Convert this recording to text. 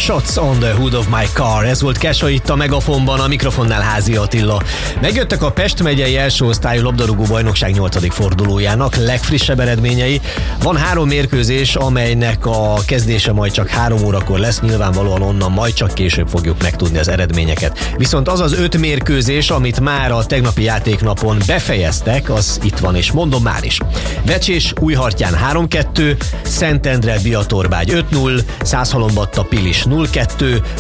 Shots on the Hood of My Car. Ez volt Kesha itt a Megafonban, a mikrofonnál Házi Attila. Megjöttek a Pest megyei első osztályú labdarúgó bajnokság 8. fordulójának legfrissebb eredményei. Van 3 mérkőzés, amelynek a kezdése majd csak 3 órakor lesz, nyilvánvalóan onnan majd csak később fogjuk megtudni az eredményeket. Viszont az az 5 mérkőzés, amit már a tegnapi játéknapon befejeztek, az itt van, és mondom már is. Vecsés Újhartyán 3-2, Szentendre Biatorbágy 5-0, Szászhalombatta Pilis 0-2,